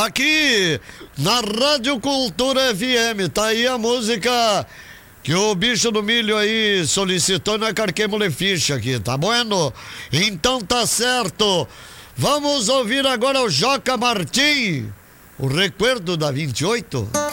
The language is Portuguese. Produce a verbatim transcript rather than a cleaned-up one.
aqui na Rádio Cultura F M. Tá aí a música que o bicho do milho aí solicitou, na Carquemo Le Ficha aqui, tá bueno? Então tá certo. Vamos ouvir agora o Joca Martim, o recuerdo da vinte e oito.